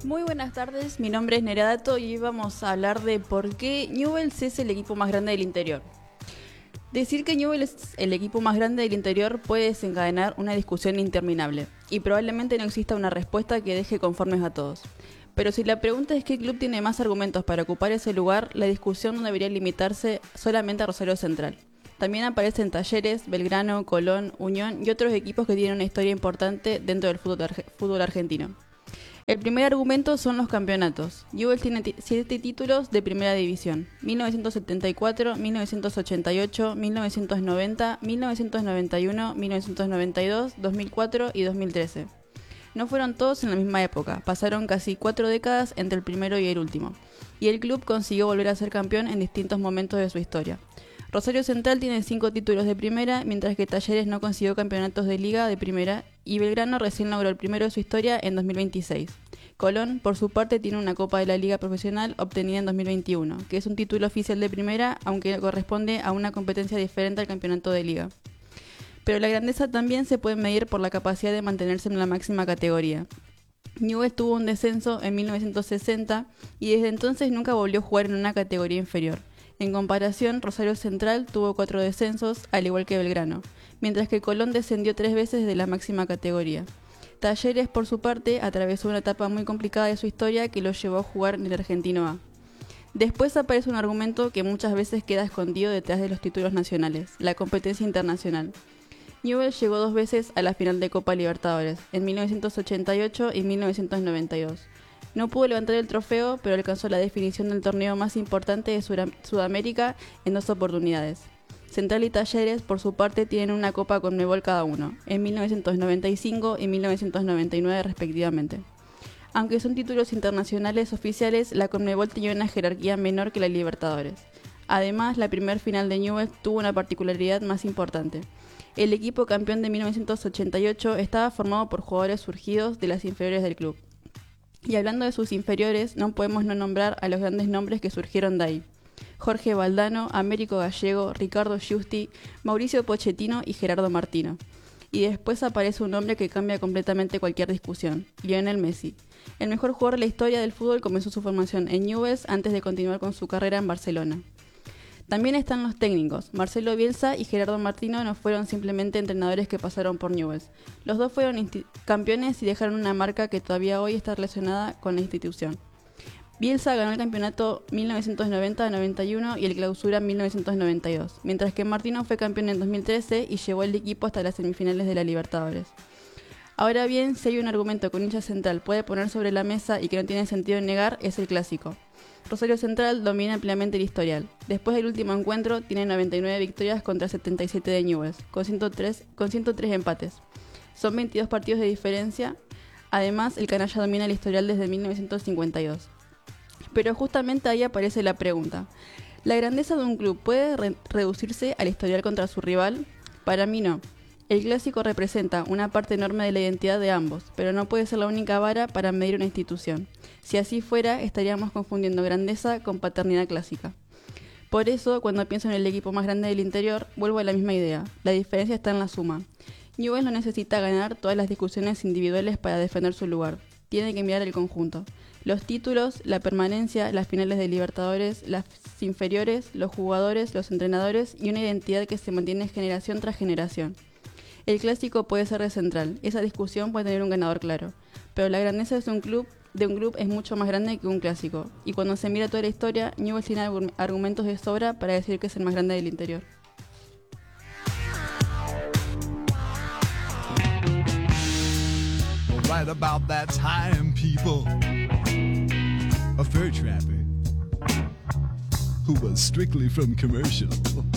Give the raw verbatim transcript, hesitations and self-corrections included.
Muy buenas tardes, mi nombre es Neradato y hoy vamos a hablar de por qué Newell's es el equipo más grande del interior. Decir que Newell's es el equipo más grande del interior puede desencadenar una discusión interminable y probablemente no exista una respuesta que deje conformes a todos. Pero si la pregunta es qué club tiene más argumentos para ocupar ese lugar, la discusión no debería limitarse solamente a Rosario Central. También aparecen Talleres, Belgrano, Colón, Unión y otros equipos que tienen una historia importante dentro del fútbol, arge- fútbol argentino. El primer argumento son los campeonatos. Newell's tiene t- siete títulos de primera división: mil novecientos setenta y cuatro, mil novecientos ochenta y ocho, mil novecientos noventa, mil novecientos noventa y uno, mil novecientos noventa y dos, dos mil cuatro y dos mil trece. No fueron todos en la misma época, pasaron casi cuatro décadas entre el primero y el último, y el club consiguió volver a ser campeón en distintos momentos de su historia. Rosario Central tiene cinco títulos de primera, mientras que Talleres no consiguió campeonatos de liga de primera y Belgrano recién logró el primero de su historia en dos mil veintiséis. Colón, por su parte, tiene una Copa de la Liga Profesional obtenida en dos mil veintiuno, que es un título oficial de primera, aunque corresponde a una competencia diferente al campeonato de liga. Pero la grandeza también se puede medir por la capacidad de mantenerse en la máxima categoría. Newell's tuvo un descenso en mil novecientos sesenta y desde entonces nunca volvió a jugar en una categoría inferior. En comparación, Rosario Central tuvo cuatro descensos, al igual que Belgrano, mientras que Colón descendió tres veces de la máxima categoría. Talleres, por su parte, atravesó una etapa muy complicada de su historia que lo llevó a jugar en el Argentino A. Después aparece un argumento que muchas veces queda escondido detrás de los títulos nacionales: la competencia internacional. Newell's llegó dos veces a la final de Copa Libertadores, en mil novecientos ochenta y ocho y mil novecientos noventa y dos. No pudo levantar el trofeo, pero alcanzó la definición del torneo más importante de Sura- Sudamérica en dos oportunidades. Central y Talleres, por su parte, tienen una Copa Conmebol cada uno, en mil novecientos noventa y cinco y mil novecientos noventa y nueve respectivamente. Aunque son títulos internacionales oficiales, la Conmebol tenía una jerarquía menor que la Libertadores. Además, la primer final de Newell's tuvo una particularidad más importante. El equipo campeón de mil novecientos ochenta y ocho estaba formado por jugadores surgidos de las inferiores del club. Y hablando de sus inferiores, no podemos no nombrar a los grandes nombres que surgieron de ahí: Jorge Valdano, Américo Gallego, Ricardo Giusti, Mauricio Pochettino y Gerardo Martino. Y después aparece un nombre que cambia completamente cualquier discusión: Lionel Messi. El mejor jugador de la historia del fútbol comenzó su formación en Newell's antes de continuar con su carrera en Barcelona. También están los técnicos. Marcelo Bielsa y Gerardo Martino no fueron simplemente entrenadores que pasaron por Newell's. Los dos fueron insti- campeones y dejaron una marca que todavía hoy está relacionada con la institución. Bielsa ganó el campeonato mil novecientos noventa noventa y uno y el clausura mil novecientos noventa y dos, mientras que Martino fue campeón en dos mil trece y llevó al equipo hasta las semifinales de la Libertadores. Ahora bien, si hay un argumento que un hincha central puede poner sobre la mesa y que no tiene sentido negar, es el clásico. Rosario Central domina ampliamente el historial. Después del último encuentro, tiene noventa y nueve victorias contra setenta y siete de Newell's, con ciento tres, con ciento tres empates. Son veintidós partidos de diferencia. Además, el canalla domina el historial desde mil novecientos cincuenta y dos. Pero justamente ahí aparece la pregunta: ¿la grandeza de un club puede re- reducirse al historial contra su rival? Para mí no. El clásico representa una parte enorme de la identidad de ambos, pero no puede ser la única vara para medir una institución. Si así fuera, estaríamos confundiendo grandeza con paternidad clásica. Por eso, cuando pienso en el equipo más grande del interior, vuelvo a la misma idea: la diferencia está en la suma. Newell's no necesita ganar todas las discusiones individuales para defender su lugar. Tiene que mirar el conjunto: los títulos, la permanencia, las finales de Libertadores, las inferiores, los jugadores, los entrenadores y una identidad que se mantiene generación tras generación. El clásico puede ser de Central, esa discusión puede tener un ganador claro, pero la grandeza de un club, de un club es mucho más grande que un clásico, y cuando se mira toda la historia, Newell's tiene argu- argumentos de sobra para decir que es el más grande del interior. Right about that time, people, a fur trapper who was strictly from commercial